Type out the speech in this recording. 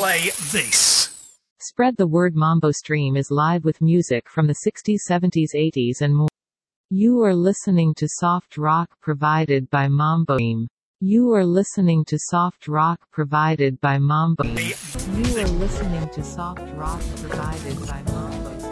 play this. Spread the word. Mambo Stream is live with music from the 60s, 70s, 80s and more. You are listening to soft rock provided by Mambo Stream. You are listening to soft rock provided by Mambo. You are listening to soft rock provided by Mambo.